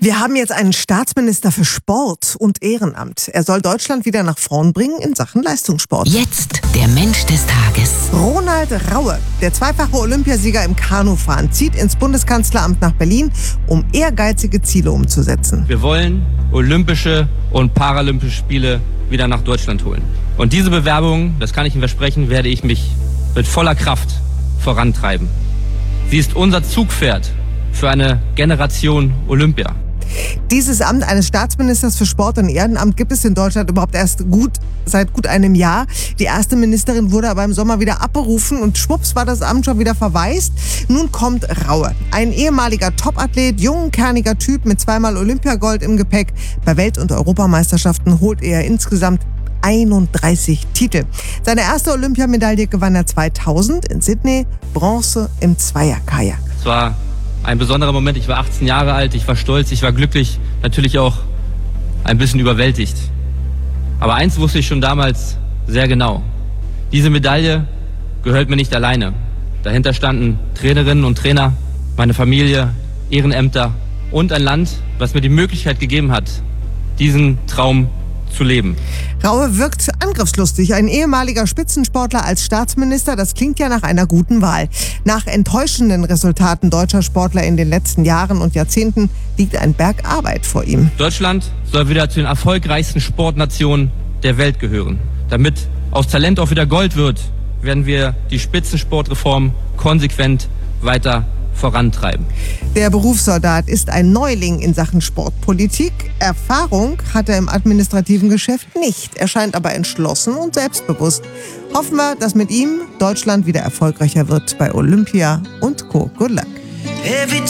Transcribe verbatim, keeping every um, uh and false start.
Wir haben jetzt einen Staatsminister für Sport und Ehrenamt. Er soll Deutschland wieder nach vorn bringen in Sachen Leistungssport. Jetzt der Mensch des Tages. Ronald Raue, der zweifache Olympiasieger im Kanufahren, zieht ins Bundeskanzleramt nach Berlin, um ehrgeizige Ziele umzusetzen. Wir wollen Olympische und Paralympische Spiele wieder nach Deutschland holen. Und diese Bewerbung, das kann ich Ihnen versprechen, werde ich mich mit voller Kraft vorantreiben. Sie ist unser Zugpferd für eine Generation Olympia. Dieses Amt eines Staatsministers für Sport und Ehrenamt gibt es in Deutschland überhaupt erst gut seit gut einem Jahr. Die erste Ministerin wurde aber im Sommer wieder abberufen und schwupps war das Amt schon wieder verwaist. Nun kommt Raue, ein ehemaliger Topathlet, jungkerniger Typ mit zweimal Olympiagold im Gepäck. Bei Welt- und Europameisterschaften holt er insgesamt einunddreißig Titel. Seine erste Olympiamedaille gewann er zweitausend in Sydney, Bronze im Zweierkajak. Es war ein besonderer Moment. Ich war achtzehn Jahre alt, ich war stolz, ich war glücklich, natürlich auch ein bisschen überwältigt. Aber eins wusste ich schon damals sehr genau. Diese Medaille gehört mir nicht alleine. Dahinter standen Trainerinnen und Trainer, meine Familie, Ehrenämter und ein Land, was mir die Möglichkeit gegeben hat, diesen Traum zu leben. Raue wirkt angriffslustig. Ein ehemaliger Spitzensportler als Staatsminister, das klingt ja nach einer guten Wahl. Nach enttäuschenden Resultaten deutscher Sportler in den letzten Jahren und Jahrzehnten liegt ein Berg Arbeit vor ihm. Deutschland soll wieder zu den erfolgreichsten Sportnationen der Welt gehören. Damit aus Talent auch wieder Gold wird, werden wir die Spitzensportreform konsequent weiter vorantreiben. Der Berufssoldat ist ein Neuling in Sachen Sportpolitik. Erfahrung hat er im administrativen Geschäft nicht. Er scheint aber entschlossen und selbstbewusst. Hoffen wir, dass mit ihm Deutschland wieder erfolgreicher wird bei Olympia und Co. Good luck.